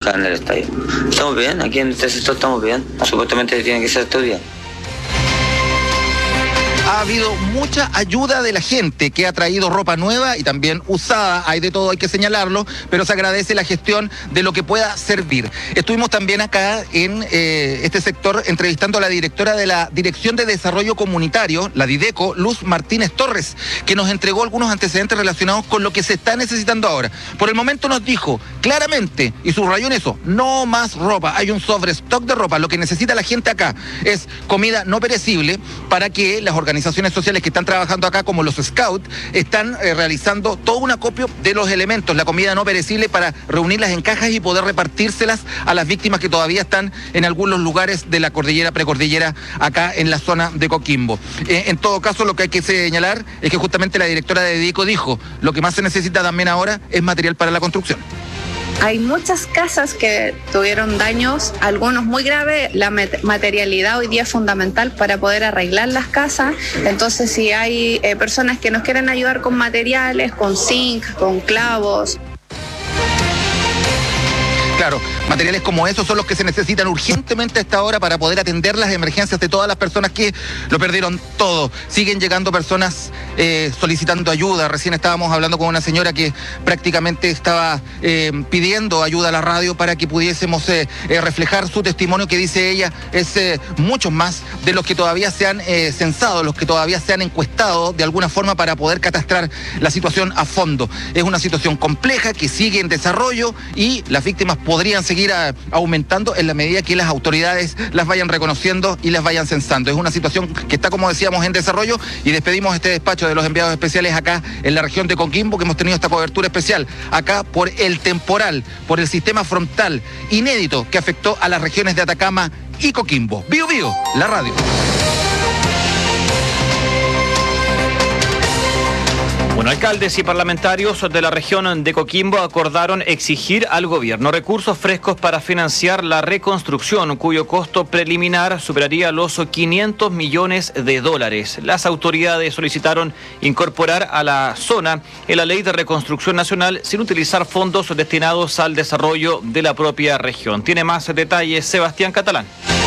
acá en el estadio. Estamos bien, aquí en este sector estamos bien. Supuestamente tiene que ser todo bien. Ha habido mucha ayuda de la gente que ha traído ropa nueva y también usada, hay de todo, hay que señalarlo, pero se agradece la gestión de lo que pueda servir. Estuvimos también acá en este sector entrevistando a la directora de la Dirección de Desarrollo Comunitario, la Dideco, Luz Martínez Torres, que nos entregó algunos antecedentes relacionados con lo que se está necesitando ahora. Por el momento nos dijo claramente, y subrayó en eso, no más ropa, hay un sobrestock de ropa, lo que necesita la gente acá es comida no perecible para que las organizaciones sociales que están trabajando acá, como los Scouts, están realizando todo un acopio de los elementos, la comida no perecible, para reunirlas en cajas y poder repartírselas a las víctimas que todavía están en algunos lugares de la cordillera, precordillera, acá en la zona de Coquimbo. En todo caso, lo que hay que señalar es que justamente la directora de Dideco dijo, lo que más se necesita también ahora es material para la construcción. Hay muchas casas que tuvieron daños, algunos muy graves. La materialidad hoy día es fundamental para poder arreglar las casas. Entonces, si hay personas que nos quieren ayudar con materiales, con zinc, con clavos. Claro, materiales como esos son los que se necesitan urgentemente a esta hora para poder atender las emergencias de todas las personas que lo perdieron todo. Siguen llegando personas solicitando ayuda. Recién estábamos hablando con una señora que prácticamente estaba pidiendo ayuda a la radio para que pudiésemos reflejar su testimonio, que dice ella es muchos más de los que todavía se han censado, los que todavía se han encuestado de alguna forma para poder catastrar la situación a fondo. Es una situación compleja que sigue en desarrollo y las víctimas podrían seguir aumentando en la medida que las autoridades las vayan reconociendo y las vayan censando. Es una situación que está, como decíamos, en desarrollo, y despedimos este despacho de los enviados especiales acá en la región de Coquimbo, que hemos tenido esta cobertura especial acá por el temporal, por el sistema frontal inédito que afectó a las regiones de Atacama y Coquimbo. Bio Bio, la radio. Bueno, alcaldes y parlamentarios de la región de Coquimbo acordaron exigir al gobierno recursos frescos para financiar la reconstrucción, cuyo costo preliminar superaría los 500 millones de dólares. Las autoridades solicitaron incorporar a la zona en la Ley de Reconstrucción Nacional sin utilizar fondos destinados al desarrollo de la propia región. Tiene más detalles Sebastián Catalán.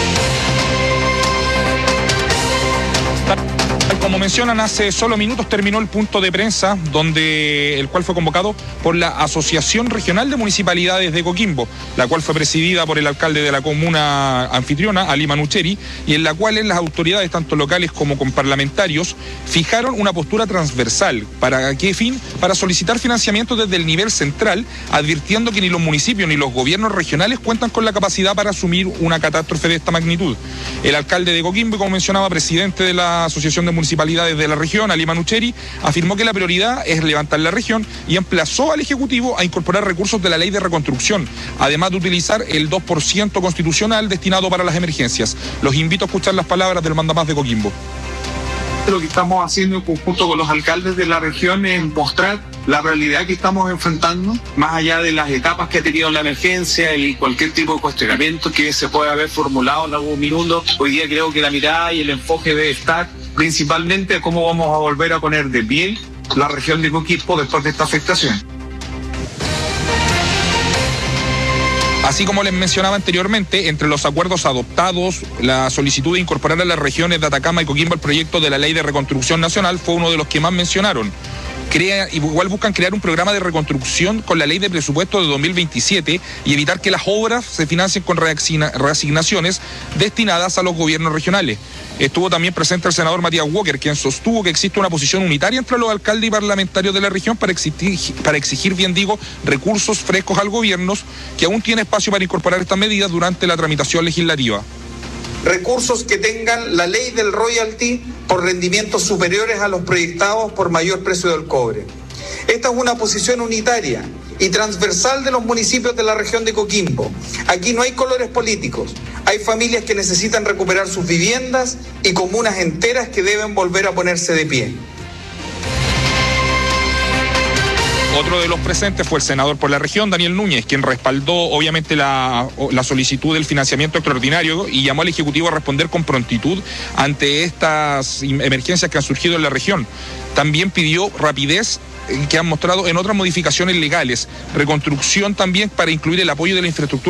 Como mencionan, hace solo minutos terminó el punto de prensa el cual fue convocado por la Asociación Regional de Municipalidades de Coquimbo, la cual fue presidida por el alcalde de la comuna anfitriona, Ali Manucheri, y en la cual las autoridades, tanto locales como con parlamentarios, fijaron una postura transversal. ¿Para qué fin? Para solicitar financiamiento desde el nivel central, advirtiendo que ni los municipios ni los gobiernos regionales cuentan con la capacidad para asumir una catástrofe de esta magnitud. El alcalde de Coquimbo, como mencionaba, presidente de la Asociación de Municipalidades de la región, Ali Manucheri, afirmó que la prioridad es levantar la región y emplazó al Ejecutivo a incorporar recursos de la Ley de Reconstrucción, además de utilizar el 2% constitucional destinado para las emergencias. Los invito a escuchar las palabras del mandamás de Coquimbo. Lo que estamos haciendo en conjunto con los alcaldes de la región es mostrar la realidad que estamos enfrentando, más allá de las etapas que ha tenido la emergencia y cualquier tipo de cuestionamiento que se puede haber formulado en algún minuto. Hoy día creo que la mirada y el enfoque debe estar principalmente a cómo vamos a volver a poner de pie la región de Coquimbo después de esta afectación. Así como les mencionaba anteriormente, entre los acuerdos adoptados, la solicitud de incorporar a las regiones de Atacama y Coquimbo al proyecto de la Ley de Reconstrucción Nacional fue uno de los que más mencionaron. Igual buscan crear un programa de reconstrucción con la ley de presupuesto de 2027 y evitar que las obras se financien con reasignaciones destinadas a los gobiernos regionales. Estuvo también presente el senador Matías Walker, quien sostuvo que existe una posición unitaria entre los alcaldes y parlamentarios de la región para exigir, recursos frescos al gobierno, que aún tiene espacio para incorporar estas medidas durante la tramitación legislativa. Recursos que tengan la ley del royalty por rendimientos superiores a los proyectados por mayor precio del cobre. Esta es una posición unitaria y transversal de los municipios de la región de Coquimbo. Aquí no hay colores políticos, hay familias que necesitan recuperar sus viviendas y comunas enteras que deben volver a ponerse de pie. Otro de los presentes fue el senador por la región, Daniel Núñez, quien respaldó obviamente la solicitud del financiamiento extraordinario y llamó al Ejecutivo a responder con prontitud ante estas emergencias que han surgido en la región. También pidió rapidez que han mostrado en otras modificaciones legales, reconstrucción también para incluir el apoyo de la infraestructura